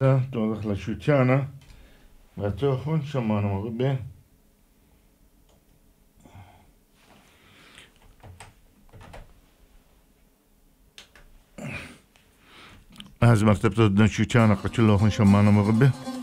تورخ لشوتيانا وتوخون شمانا مغبين از مرتبط دن شوتيانا قتلوخون شمانا مغبين